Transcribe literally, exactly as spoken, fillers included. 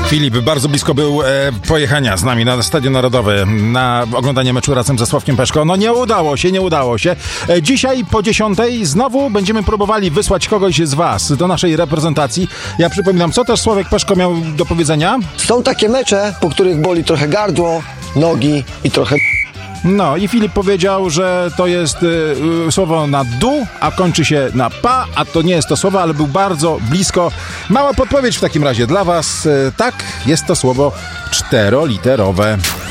Filip bardzo blisko był e, pojechania z nami na Stadion Narodowy na oglądanie meczu razem ze Sławkiem Peszko. No nie udało się, nie udało się. E, dzisiaj po dziesiątej znowu będziemy próbowali wysłać kogoś z was do naszej reprezentacji. Ja przypominam, co też Sławek Peszko miał do powiedzenia? Są takie mecze, po których boli trochę gardło, nogi i trochę... No i Filip powiedział, że to jest y, y, słowo na du, a kończy się na pa, a to nie jest to słowo, ale był bardzo blisko. Mała podpowiedź w takim razie dla was. Y, tak, jest to słowo czteroliterowe.